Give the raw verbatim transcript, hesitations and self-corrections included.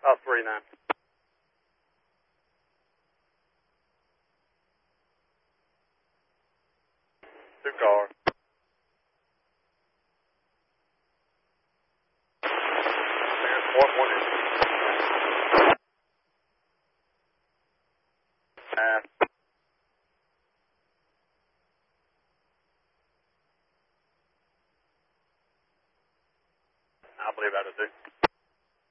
Oh, three nine. Two cars. There's one one. Uh, I believe that is it.